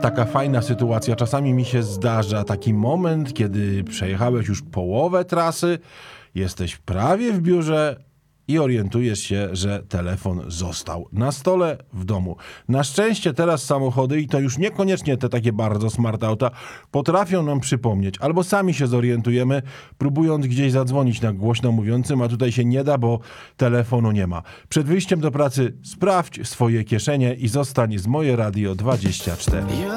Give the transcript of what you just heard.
taka fajna sytuacja. Czasami mi się zdarza taki moment, kiedy przejechałeś już połowę trasy, jesteś prawie w biurze i orientujesz się, że telefon został na stole w domu. Na szczęście teraz samochody, i to już niekoniecznie te takie bardzo smart auta, potrafią nam przypomnieć, albo sami się zorientujemy, próbując gdzieś zadzwonić na głośno mówiącym, a tutaj się nie da, bo telefonu nie ma. Przed wyjściem do pracy sprawdź swoje kieszenie i zostań z Moje Radio 24.